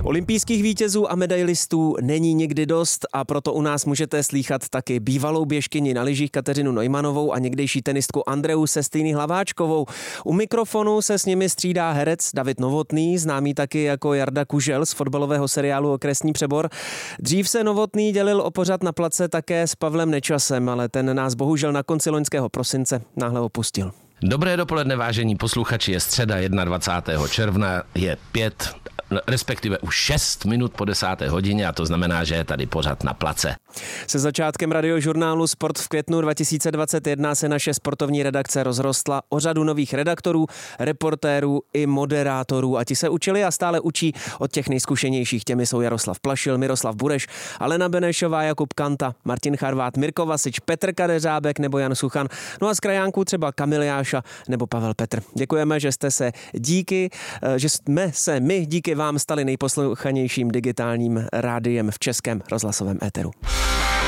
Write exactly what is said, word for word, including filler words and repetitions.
Olympijských vítězů a medailistů není nikdy dost a proto u nás můžete slýchat taky bývalou běžkyni na lyžích Kateřinu Neumannovou a někdejší tenistku Andreu Sestýny Hlaváčkovou. U mikrofonu se s nimi střídá herec David Novotný, známý taky jako Jarda Kužel z fotbalového seriálu Okresní přebor. Dřív se Novotný dělil o pořad na place také s Pavlem Nečasem, ale ten nás bohužel na konci loňského prosince náhle opustil. Dobré dopoledne, vážení posluchači, je středa dvacátého prvního června, je pět, respektive už šest minut po desáté hodině a to znamená, že je tady pořad na place. Se začátkem radiožurnálu Sport v květnu dva tisíce dvacet jedna se naše sportovní redakce rozrostla o řadu nových redaktorů, reportérů i moderátorů a ti se učili a stále učí od těch nejzkušenějších. Těmi jsou Jaroslav Plašil, Miroslav Bureš, Alena Benešová, Jakub Kanta, Martin Charvát, Mirko Vasič, Petr Kadeřábek nebo Jan Suchan, no a z krajánků třeba Kamil Jáša nebo Pavel Petr. Děkujeme, že jste se díky, že jsme se my díky vám stali nejposlouchanějším digitálním rádiem v českém rozhlasovém éteru.